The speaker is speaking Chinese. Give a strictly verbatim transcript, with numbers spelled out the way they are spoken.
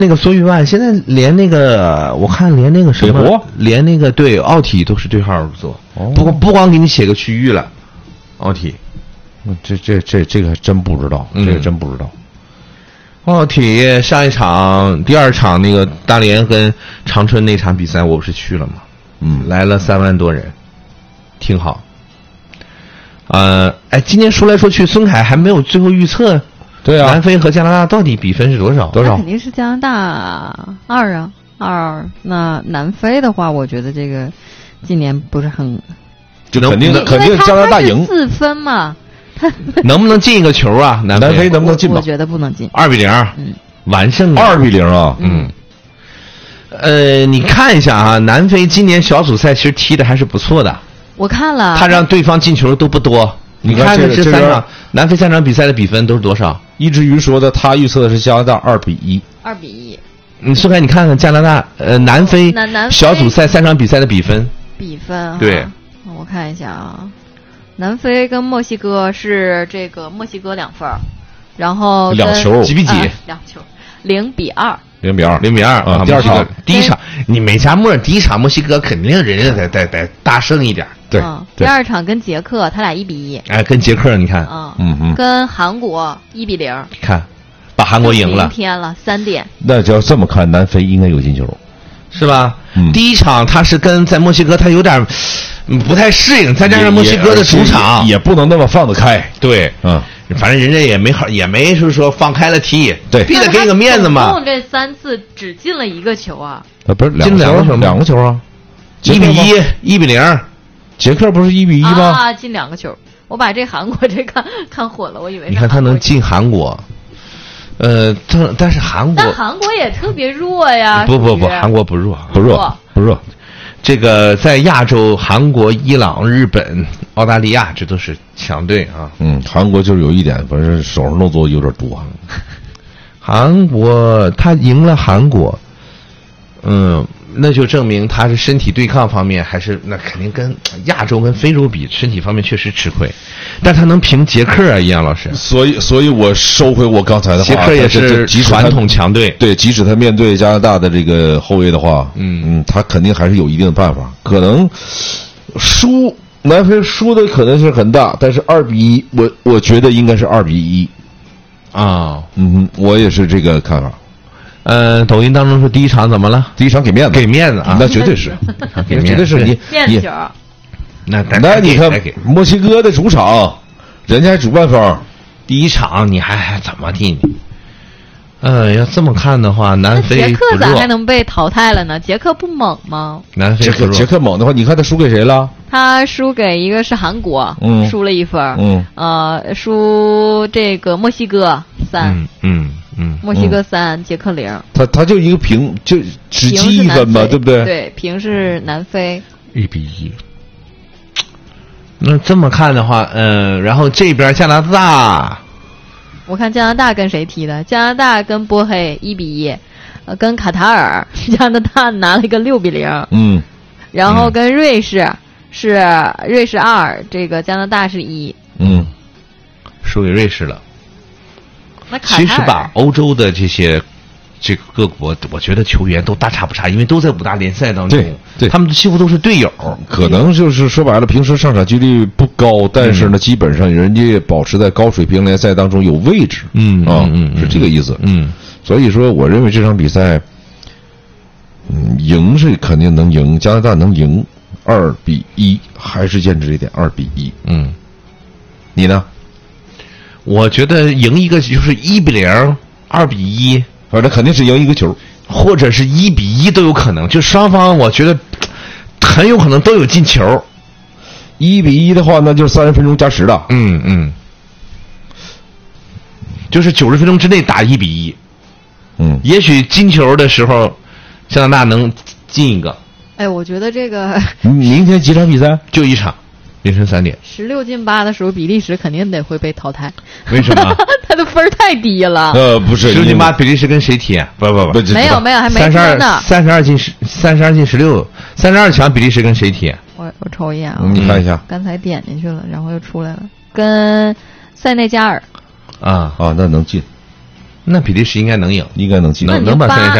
那个苏玉万现在连那个我看连那个什么，连那个对奥体都是对号入座，哦、不不光给你写个区域了，奥体， 这这这这个还真不知道，嗯、这个真不知道。 奥体上一场第二场那个大连跟长春那场比赛，我不是去了吗？嗯，来了三万多人，挺好。呃，哎，今天说来说去，孙凯还没有最后预测。 对啊， 南非和加拿大到底比分是多少？ 多少？ 肯定是加拿大二啊，二。那南非的话，我觉得这个今年不是很， 就肯定肯定加拿大赢四分嘛，他能不能进一个球啊？南非南非能不能进吧？ 我觉得不能进。 二比零，嗯，完胜二比零啊， 嗯。呃，你看一下啊，南非今年小组赛其实踢的还是不错的。 我看了， 他让对方进球都不多。你看这这三场南非三场比赛的比分都是多少？ 一只鱼说的，他预测的是加拿大二比一。 二比一。 你苏凯，你看看加拿大呃南非小组赛三场比赛的比分。 比分对， 我看一下啊，南非跟墨西哥是这个墨西哥两分，然后两球几比几？ 两球，零比二。 零比二， 零比二啊！第二场， 第一场你美加墨尔第一场墨西哥肯定人家得得得大胜一点。 对， 第二场跟捷克，他俩一比一。 哎，跟捷克你看， 嗯嗯，跟韩国一比零。 看，把韩国赢了。 明天了，三点。 那就要这么看，南非应该有进球， 是吧？ 嗯。 第一场他是跟在墨西哥，他有点不太适应，再加上墨西哥的主场也不能那么放得开。 对， 嗯。 反正人家也没好，也没是说放开了踢， 对， 必得给你个面子嘛。 总共这三次只进了一个球啊？ 啊，不是进两个球， 两个球啊， 一比一，一比零。 捷克不是一比一吗？ 啊，进两个球。我把这韩国这看看混了，我以为。 你看他能进韩国，呃，他但是韩国， 但韩国也特别弱呀。 不不不，韩国不弱， 不弱，不弱。 这个在亚洲，韩国、伊朗、日本、澳大利亚，这都是强队啊。 嗯，韩国就是有一点，反正手上动作有点多。 韩国他赢了韩国，嗯，那就证明他是身体对抗方面还是那肯定跟亚洲跟非洲比，身体方面确实吃亏。但他能平捷克啊，一样老师。 所以，所以我收回我刚才的话。 捷克也是传统强队， 对，即使他面对加拿大的这个后卫的话，嗯嗯，他肯定还是有一定的办法。可能输南非输的可能是很大，但是二比一，我我觉得应该是二比一。 啊， 嗯哼，我也是这个看法。 呃，抖音当中说第一场怎么了？ 第一场给面子， 给面子啊， 那绝对是， 给面子， 绝对是你面球。 那那你看墨西哥的主场，人家还主办方， 第一场你还还怎么地？呃，要这么看的话，南非捷克咋还能被淘汰了呢？捷克不猛吗？ 南非捷克捷克猛的话，你看他输给谁了？ 他输给一个是韩国， 嗯， 输了一分， 嗯， 呃，输这个墨西哥三， 嗯嗯嗯， 墨西哥三，捷克零。 他他就一个平，就只积一分嘛，对不对？ 对，平是南非一比一。那这么看的话，嗯、呃，然后这边加拿大， 我看加拿大跟谁踢的？加拿大跟波黑一比一，呃，跟卡塔尔，加拿大拿了一个六比零， 嗯， 然后跟瑞士。嗯是瑞士二，这个加拿大是一， 嗯， 输给瑞士了。 那卡塔尔其实吧，欧洲的这些这个各国，我觉得球员都大差不差，因为都在五大联赛当中， 对对， 他们几乎都是队友。 可能就是说白了，平时上场几率不高，但是呢，嗯、基本上人家保持在高水平联赛当中有位置， 嗯啊， 嗯嗯是这个意思， 嗯。 所以说，我认为这场比赛，嗯，赢是肯定能赢，加拿大能赢。二比一，还是坚持这点，二比一。 嗯， 你呢？ 我觉得赢一个就是一比零，二比一， 反正肯定是赢一个球， 或者是一比一都有可能。就双方，我觉得很有可能都有进球。 一比一的话，那就是三十分钟加时了。 嗯嗯，就是九十分钟之内打一比一。 嗯， 也许进球的时候，加拿大能进一个。 哎，我觉得这个明天几场比赛？ 就一场，凌晨三点。 十六进八的时候，比利时肯定得会被淘汰。 为什么？ 他的分太低了。 呃，不是， 十六进八，比利时跟谁踢？不不不， 没有没有，还没三十二，三十二进十，三十二进十六，三十二强，比利时跟谁踢？ 我我瞅一眼啊， 你看一下， 刚才点进去了，然后又出来了，跟塞内加尔。 啊啊，那能进。 那比利时应该能赢， 应该能进， 能能把三连杀。